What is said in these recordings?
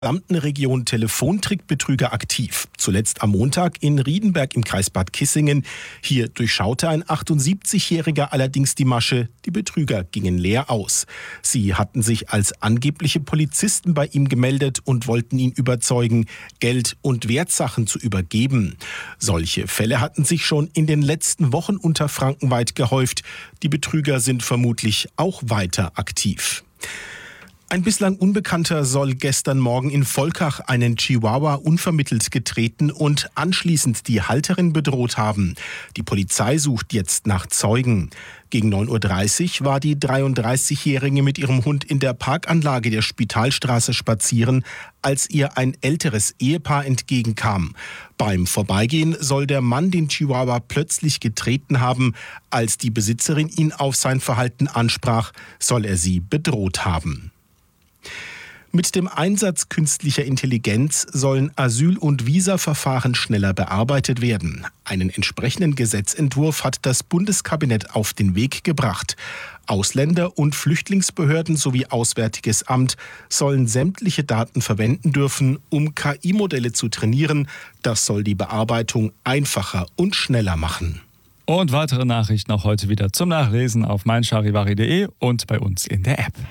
gesamten Region Telefontrickbetrüger aktiv. Zuletzt am Montag in Riedenberg im Kreis Bad Kissingen. Hier durchschaute ein 78-Jähriger allerdings die Masche. Die Betrüger gingen leer aus. Sie hatten sich als angebliche Polizisten bei ihm gemeldet und wollten ihn überzeugen, Geld und Wertsachen zu übergeben. Solche Fälle hatten sich schon in den letzten Wochen unterfrankenweit gehäuft. Die Betrüger sind vermutlich auch weiter aktiv. Ein bislang Unbekannter soll gestern Morgen in Volkach einen Chihuahua unvermittelt getreten und anschließend die Halterin bedroht haben. Die Polizei sucht jetzt nach Zeugen. Gegen 9.30 Uhr war die 33-Jährige mit ihrem Hund in der Parkanlage der Spitalstraße spazieren, als ihr ein älteres Ehepaar entgegenkam. Beim Vorbeigehen soll der Mann den Chihuahua plötzlich getreten haben. Als die Besitzerin ihn auf sein Verhalten ansprach, soll er sie bedroht haben. Mit dem Einsatz künstlicher Intelligenz sollen Asyl- und Visaverfahren schneller bearbeitet werden. Einen entsprechenden Gesetzentwurf hat das Bundeskabinett auf den Weg gebracht. Ausländer- und Flüchtlingsbehörden sowie Auswärtiges Amt sollen sämtliche Daten verwenden dürfen, um KI-Modelle zu trainieren. Das soll die Bearbeitung einfacher und schneller machen. Und weitere Nachrichten auch heute wieder zum Nachlesen auf meincharivari.de und bei uns in der App.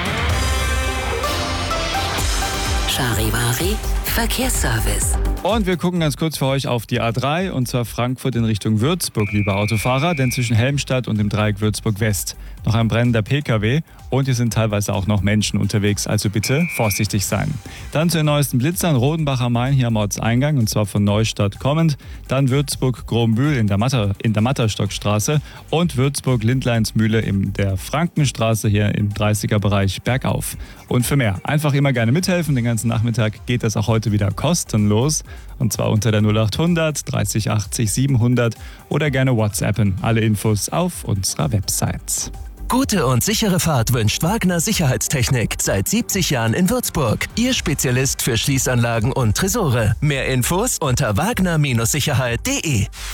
Charivari Verkehrsservice. Und wir gucken ganz kurz für euch auf die A3, und zwar Frankfurt in Richtung Würzburg, liebe Autofahrer, denn zwischen Helmstadt und dem Dreieck Würzburg West noch ein brennender Pkw und hier sind teilweise auch noch Menschen unterwegs, also bitte vorsichtig sein. Dann zu den neuesten Blitzern, Rodenbach am Main hier am Ortseingang, und zwar von Neustadt kommend, dann Würzburg-Grombühl in der Matterstockstraße und Würzburg-Lindleinsmühle in der Frankenstraße hier im 30er-Bereich bergauf. Und für mehr einfach immer gerne mithelfen, den ganzen Nachmittag geht das auch heute wieder kostenlos. Und zwar unter der 0800 30 80 700 oder gerne WhatsAppen. Alle Infos auf unserer Website. Gute und sichere Fahrt wünscht Wagner Sicherheitstechnik. Seit 70 Jahren in Würzburg. Ihr Spezialist für Schließanlagen und Tresore. Mehr Infos unter wagner-sicherheit.de.